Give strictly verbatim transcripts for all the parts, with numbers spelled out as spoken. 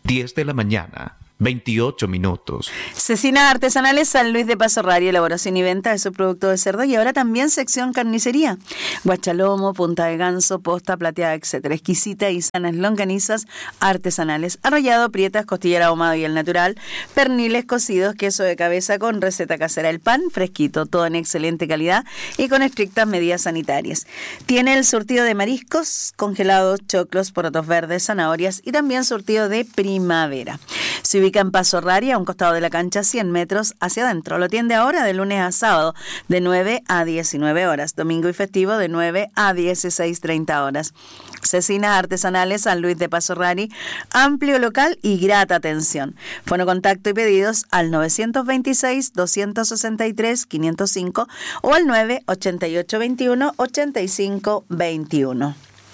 diez de la mañana. veintiocho minutos. Cecinas Artesanales San Luis de Paso Rari, elaboración y venta de su producto de cerdo y ahora también sección carnicería. Guachalomo, punta de ganso, posta plateada, etcétera. Exquisita y sanas longanizas artesanales. Arrollado, prietas, costillera ahumado y el natural. Perniles cocidos, queso de cabeza con receta casera. El pan fresquito, todo en excelente calidad y con estrictas medidas sanitarias. Tiene el surtido de mariscos, congelados, choclos, porotos verdes, zanahorias y también surtido de primavera. Se ubica en Paso Rari, a un costado de la cancha, cien metros hacia adentro. Lo atiende ahora de lunes a sábado, de nueve a diecinueve horas. Domingo y festivo, de nueve a dieciséis treinta horas. Cecinas Artesanales San Luis de Paso Rari, amplio local y grata atención. Fono contacto y pedidos al novecientos veintiséis, doscientos sesenta y tres, quinientos cinco o al nueve ochenta y ocho veintiuno, ochenta y cinco veintiuno.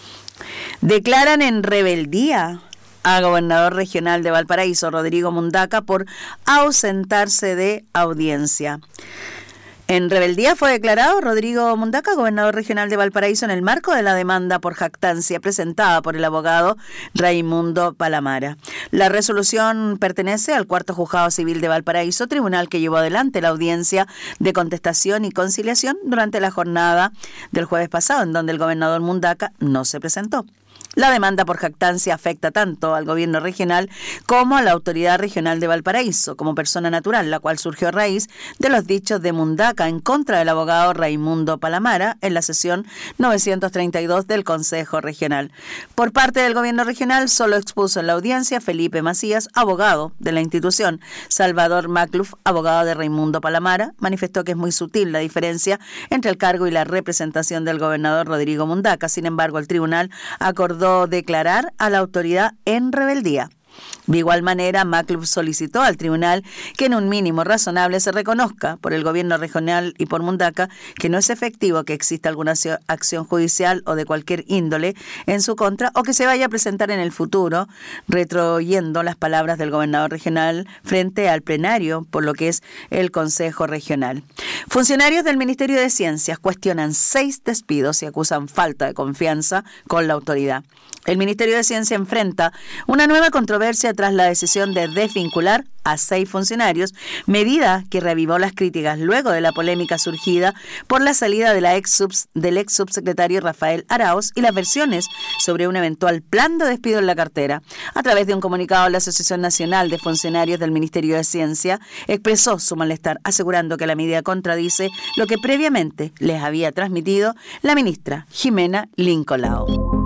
Declaran en rebeldía a gobernador regional de Valparaíso, Rodrigo Mundaca, por ausentarse de audiencia. En rebeldía fue declarado Rodrigo Mundaca, gobernador regional de Valparaíso, en el marco de la demanda por jactancia presentada por el abogado Raimundo Palamara. La resolución pertenece al Cuarto Juzgado Civil de Valparaíso, tribunal que llevó adelante la audiencia de contestación y conciliación durante la jornada del jueves pasado, en donde el gobernador Mundaca no se presentó. La demanda por jactancia afecta tanto al gobierno regional como a la Autoridad Regional de Valparaíso, como persona natural, la cual surgió a raíz de los dichos de Mundaca en contra del abogado Raimundo Palamara en la sesión novecientos treinta y dos del Consejo Regional. Por parte del gobierno regional, solo expuso en la audiencia Felipe Macías, abogado de la institución. Salvador Macluf, abogado de Raimundo Palamara, manifestó que es muy sutil la diferencia entre el cargo y la representación del gobernador Rodrigo Mundaca. Sin embargo, el tribunal acordó declarar a la autoridad en rebeldía. De igual manera, Macluf solicitó al tribunal que en un mínimo razonable se reconozca por el gobierno regional y por Mundaca que no es efectivo que exista alguna acción judicial o de cualquier índole en su contra o que se vaya a presentar en el futuro, retroyendo las palabras del gobernador regional frente al plenario, por lo que es el Consejo Regional. Funcionarios del Ministerio de Ciencias cuestionan seis despidos y acusan falta de confianza con la autoridad. El Ministerio de Ciencia enfrenta una nueva controversia tras la decisión de desvincular a seis funcionarios, medida que reavivó las críticas luego de la polémica surgida por la salida de la ex subs, del ex subsecretario Rafael Arauz y las versiones sobre un eventual plan de despido en la cartera. A través de un comunicado, la Asociación Nacional de Funcionarios del Ministerio de Ciencia expresó su malestar, asegurando que la medida contradice lo que previamente les había transmitido la ministra Jimena Lincolao.